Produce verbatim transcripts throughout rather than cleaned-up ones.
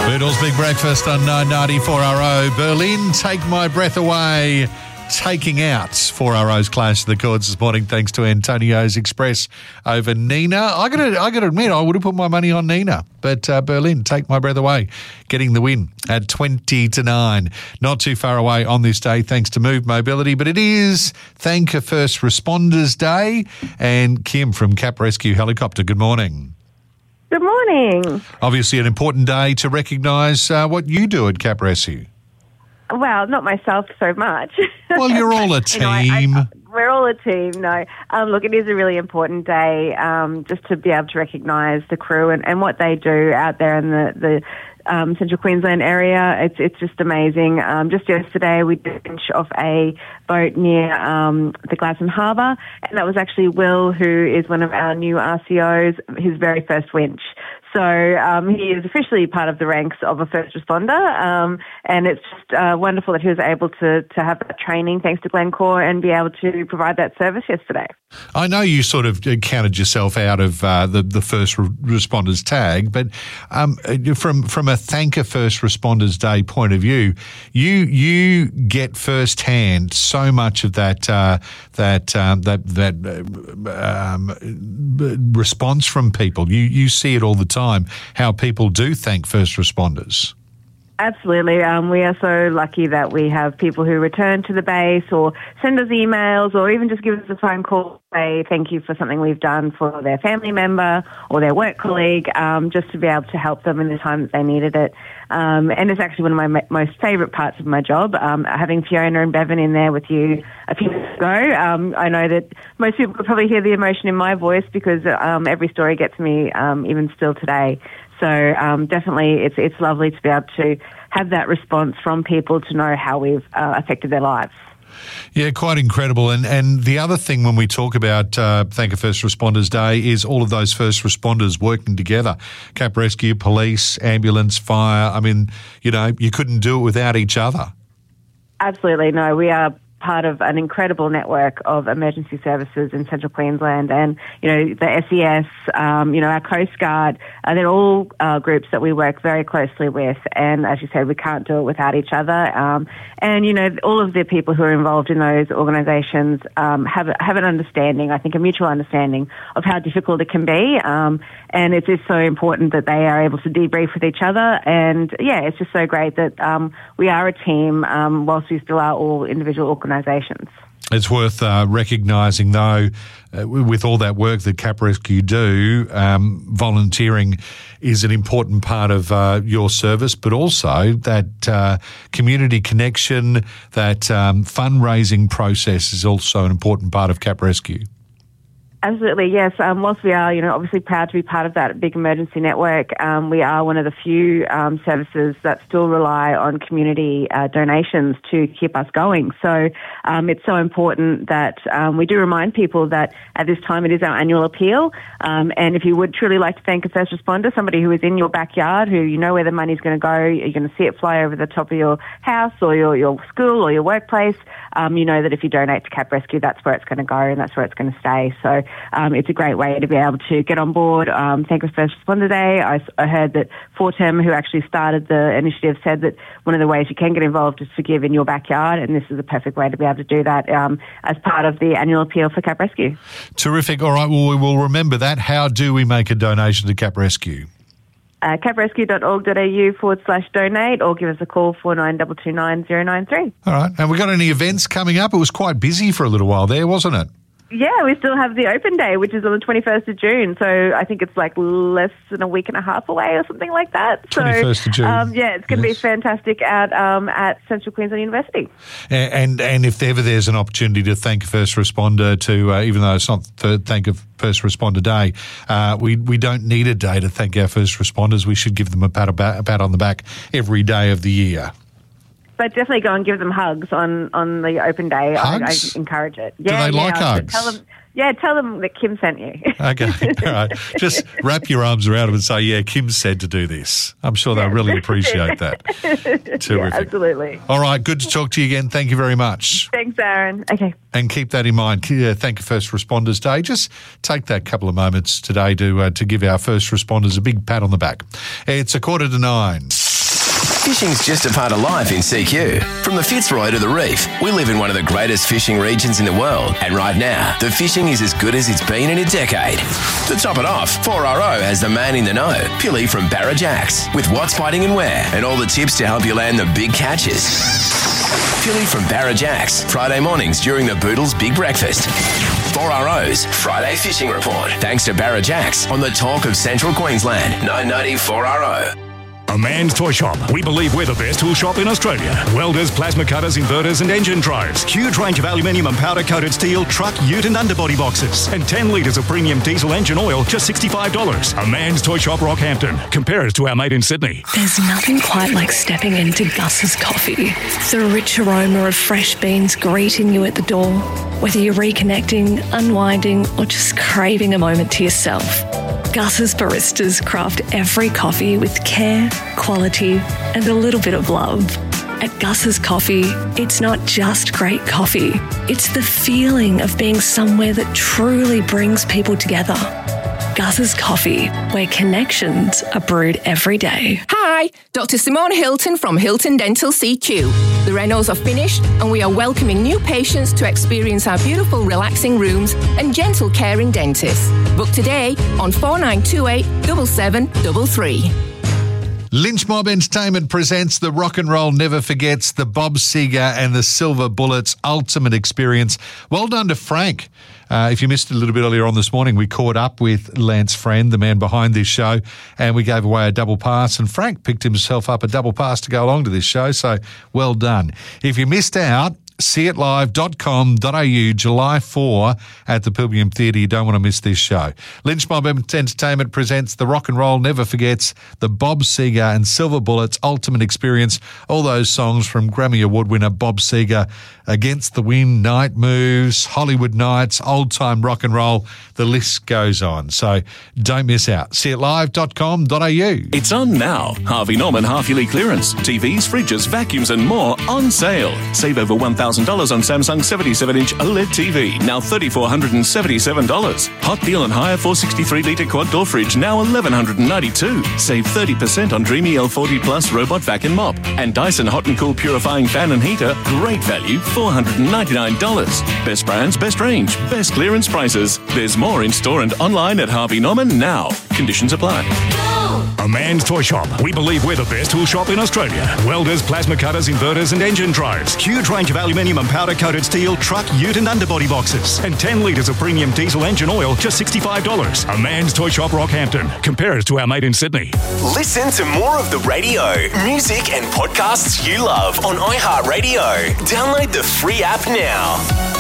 Beatles Big Breakfast on nine ninety-four R O. Berlin, Take My Breath Away. Taking out four R O's Clash of the Chords this morning thanks to Antonio's Express over Nina. I got to I got to admit, I would have put my money on Nina, but uh, Berlin, Take My Breath Away, getting the win at twenty to nine. Not too far away on this day thanks to Move Mobility, but it is Thank a First Responders Day. And Kim from Cap Rescue Helicopter, good morning. Good morning. Obviously an important day to recognise uh, what you do at Cap Rescue. Well, not myself so much. Well, you're all a team. you know, I, I, we're all a team, no. Um, look, it is a really important day um, just to be able to recognise the crew and, and what they do out there in the, the um, Central Queensland area. It's it's just amazing. Um, just yesterday we did winch off a boat near um, the Gladstone Harbour, and that was actually Will, who is one of our new R C Os, his very first winch. So um, he is officially part of the ranks of a first responder, um, and it's just uh, wonderful that he was able to, to have that training thanks to Glencore and be able to provide that service yesterday. I know you sort of counted yourself out of uh, the, the first responders tag, but um, from from a Thank a First Responders Day point of view, you you get firsthand so much of that uh, that um, that that um, response from people. You you see it all the time. How people do thank first responders. Absolutely. Um, we are so lucky that we have people who return to the base or send us emails or even just give us a phone call, say thank you for something we've done for their family member or their work colleague, um, just to be able to help them in the time that they needed it. Um, and it's actually one of my most favourite parts of my job, um, having Fiona and Bevan in there with you a few minutes ago. Um, I know that most people could probably hear the emotion in my voice because um, every story gets me, um, even still today. So um, definitely it's it's lovely to be able to have that response from people to know how we've uh, affected their lives. Yeah, quite incredible. And and the other thing when we talk about uh, Thank a First Responders Day is all of those first responders working together. Cap Rescue, police, ambulance, fire. I mean, you know, you couldn't do it without each other. Absolutely. No, we are part of an incredible network of emergency services in Central Queensland, and you know the S E S, um, you know our Coast Guard. Uh, they're all uh, groups that we work very closely with, and as you said, we can't do it without each other. Um, and you know all of the people who are involved in those organisations um, have have an understanding, I think, a mutual understanding of how difficult it can be. Um, and it's just so important that they are able to debrief with each other. And yeah, it's just so great that um, we are a team, um, whilst we still are all individual organisations. It's worth uh, recognising, though, uh, with all that work that Cap Rescue do, um, volunteering is an important part of uh, your service, but also that uh, community connection, that um, fundraising process is also an important part of Cap Rescue. Absolutely, yes. Um, whilst we are, you know, obviously proud to be part of that big emergency network, um, we are one of the few um, services that still rely on community uh, donations to keep us going. So um, it's so important that um, we do remind people that at this time it is our annual appeal. Um, and if you would truly like to thank a first responder, somebody who is in your backyard, who you know where the money's going to go, you're going to see it fly over the top of your house or your, your school or your workplace, um, you know that if you donate to Cap Rescue, that's where it's going to go and that's where it's going to stay. So Um, it's a great way to be able to get on board. Um, Thank a First Responder Day. I, I heard that Fortem, who actually started the initiative, said that one of the ways you can get involved is to give in your backyard, and this is a perfect way to be able to do that um, as part of the annual appeal for Cap Rescue. Terrific. All right, well, we will remember that. How do we make a donation to Cap Rescue? Uh, caprescue.org.au forward slash donate, or give us a call four nine two two nine zero nine three. All right. And we got any events coming up? It was quite busy for a little while there, wasn't it? Yeah, we still have the open day, which is on the twenty-first of June. So I think it's like less than a week and a half away or something like that. twenty-first so, of June. Um, yeah, it's going to yes. be fantastic at um, at Central Queensland University. And, and and if ever there's an opportunity to thank a first responder, to uh, even though it's not the Thank a First Responder Day, uh, we we don't need a day to thank our first responders. We should give them a pat, a pat on the back every day of the year. But definitely go and give them hugs on, on the open day. Hugs? I, I encourage it. Do Yeah, they yeah, like hugs? Tell them, yeah, tell them that Kim sent you. Okay, all right. Just wrap your arms around them and say, yeah, Kim said to do this. I'm sure they'll Yes. really appreciate that. Terrific. Yeah, absolutely. All right, good to talk to you again. Thank you very much. Thanks, Aaron. Okay. And keep that in mind. Yeah, thank you, First Responders Day. Just take that couple of moments today to uh, to give our first responders a big pat on the back. It's a quarter to nine. Fishing's just a part of life in C Q. From the Fitzroy to the Reef, we live in one of the greatest fishing regions in the world, and right now, the fishing is as good as it's been in a decade. To top it off, four R O has the man in the know, Pilly from Barra Jacks, with what's biting and where, and all the tips to help you land the big catches. Pilly from Barra Jacks, Friday mornings during the Boodles Big Breakfast. four R O's Friday Fishing Report, thanks to Barra Jacks on the Talk of Central Queensland, nine ninety four R O. A Man's Toy Shop. We believe we're the best tool shop in Australia. Welders, plasma cutters, inverters and engine drives. Huge range of aluminium and powder-coated steel, truck, ute and underbody boxes. And ten litres of premium diesel engine oil, just sixty-five dollars. A Man's Toy Shop, Rockhampton. Compare us to our mate in Sydney. There's nothing quite like stepping into Gus's coffee. The rich aroma of fresh beans greeting you at the door. Whether you're reconnecting, unwinding or just craving a moment to yourself. Gus's baristas craft every coffee with care, quality, and a little bit of love. At Gus's Coffee, it's not just great coffee, it's the feeling of being somewhere that truly brings people together. Gus's Coffee, where connections are brewed every day. Hi, Doctor Simone Hilton from Hilton Dental C Q. The renos are finished and we are welcoming new patients to experience our beautiful relaxing rooms and gentle caring dentists. Book today on four nine two eight, seven seven three three. Lynch Mob Entertainment presents the Rock and Roll Never Forgets, the Bob Seger and the Silver Bullets Ultimate Experience. Well done to Frank. Uh, if you missed it a little bit earlier on this morning, we caught up with Lance Friend, the man behind this show, and we gave away a double pass, and Frank picked himself up a double pass to go along to this show, so well done. If you missed out, see it live dot com dot a u, July fourth at the Pilgrim Theatre. You don't want to miss this show. Lynch Mob Entertainment presents the Rock and Roll Never Forgets, the Bob Seger and Silver Bullets Ultimate Experience. All those songs from Grammy Award winner Bob Seger, Against the Wind, Night Moves, Hollywood Nights, Old Time Rock and Roll. The list goes on. So don't miss out. see it live dot com dot a u. It's on now. Harvey Norman half-yearly clearance. T Vs, fridges, vacuums and more on sale. Save over one thousand dollars on Samsung seventy-seven inch OLED T V, now three thousand four hundred seventy-seven dollars. Hot deal on higher four hundred sixty-three litre quad door fridge, now one thousand one hundred ninety-two dollars. Save thirty percent on Dreamy L forty Plus robot vac and mop. And Dyson Hot and Cool purifying fan and heater, great value, four hundred ninety-nine dollars. Best brands, best range, best clearance prices. There's more in store and online at Harvey Norman now. Conditions apply. A Man's Toy Shop. We believe we're the best tool shop in Australia. Welders, plasma cutters, inverters and engine drives. Huge range of aluminium and powder-coated steel, truck, ute and underbody boxes. And ten litres of premium diesel engine oil, just sixty-five dollars. A Man's Toy Shop, Rockhampton. Compare us to our mate in Sydney. Listen to more of the radio, music and podcasts you love on iHeartRadio. Download the free app now.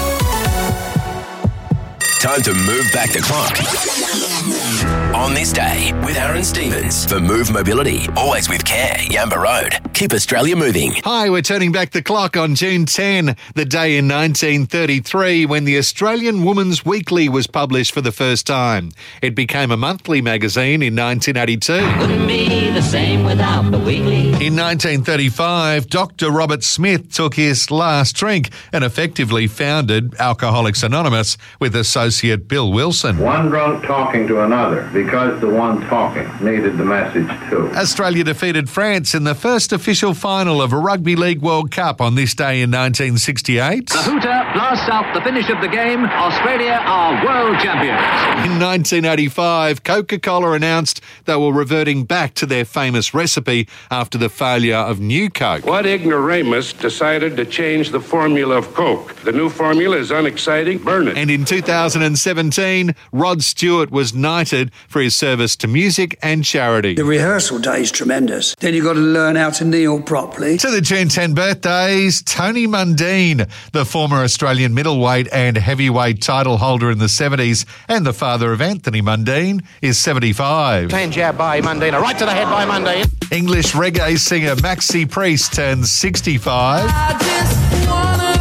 Time to move back the clock. On this day with Aaron Stevens for Move Mobility. Always with care. Yamba Road. Keep Australia moving. Hi, we're turning back the clock on June tenth, the day in nineteen thirty-three when the Australian Woman's Weekly was published for the first time. It became a monthly magazine in nineteen eighty-two. Wouldn't be the same without the weekly. In nineteen thirty-five, Doctor Robert Smith took his last drink and effectively founded Alcoholics Anonymous with associate Bill Wilson. One drunk talking to another because the one talking needed the message too. Australia defeated France in the first official final of a Rugby League World Cup on this day in nineteen sixty-eight. The hooter blasts out the finish of the game. Australia are world champions. In nineteen eighty-five, Coca-Cola announced they were reverting back to their famous recipe after the failure of New Coke. What ignoramus decided to change the formula of Coke? The new formula is unexciting. Burn it. And in two thousand seventeen, Rod Stewart was knighted for his service to music and charity. The rehearsal day is tremendous. Then you've got to learn how to kneel properly. To the June tenth birthdays, Tony Mundine, the former Australian middleweight and heavyweight title holder in the seventies and the father of Anthony Mundine, is seventy-five. Clean jab by Mundine, right to the head by Mundine. English reggae singer Maxi Priest turns sixty-five. I just wanna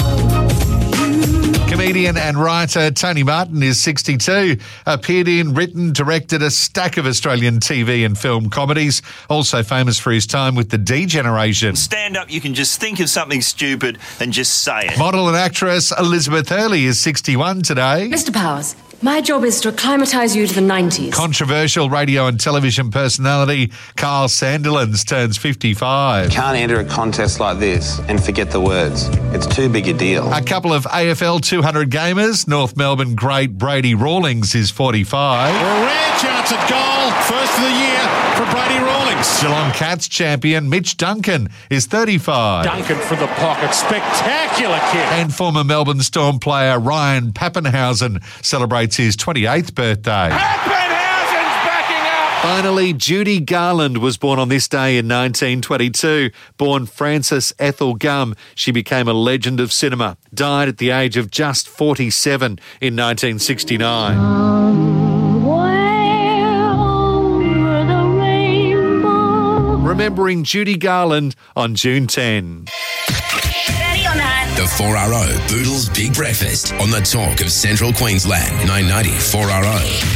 Comedian and writer Tony Martin is sixty-two, appeared in, written, directed a stack of Australian T V and film comedies, also famous for his time with the D Generation. Stand up, you can just think of something stupid and just say it. Model and actress Elizabeth Hurley is sixty-one today. Mister Powers, My job is to acclimatise you to the nineties. Controversial radio and television personality Carl Sandilands turns fifty-five. Can't enter a contest like this and forget the words. It's too big a deal. A couple of A F L two hundred gamers. North Melbourne great Brady Rawlings is forty-five. A rare chance at goal. First of the year for Brady Rawlings. Geelong Cats champion Mitch Duncan is thirty-five. Duncan from the pocket. Spectacular kick. And former Melbourne Storm player Ryan Pappenhausen celebrates his twenty-eighth birthday. Pappenhausen's backing up. Finally, Judy Garland was born on this day in nineteen twenty-two. Born Frances Ethel Gum, she became a legend of cinema. Died at the age of just forty-seven in nineteen sixty-nine. Remembering Judy Garland on June tenth. Ready or not? The four R O Boodles Big Breakfast on the Talk of Central Queensland. nine ninety four R O.